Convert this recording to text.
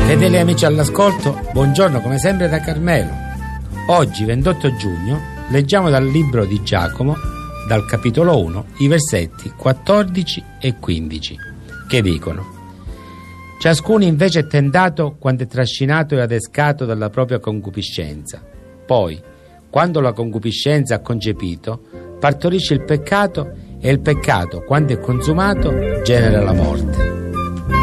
Fedeli amici all'ascolto, buongiorno come sempre da Carmelo. Oggi, 28 giugno, leggiamo dal libro di Giacomo, dal capitolo 1, i versetti 14 e 15, che dicono: ciascuno invece è tentato quando è trascinato e adescato dalla propria concupiscenza. Poi, quando la concupiscenza ha concepito, partorisce il peccato, e il peccato, quando è consumato, genera la morte.